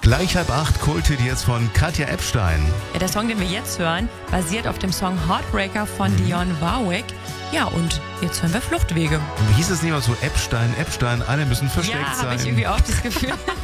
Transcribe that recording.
Gleich 7:30, Kulthit jetzt von Katja Epstein. Ja, der Song, den wir jetzt hören, basiert auf dem Song Heartbreaker von Dionne Warwick. Ja, und jetzt hören wir Fluchtwege. Hieß es nicht mal so Epstein, alle müssen versteckt Ja, sein? habe ich irgendwie auch das Gefühl.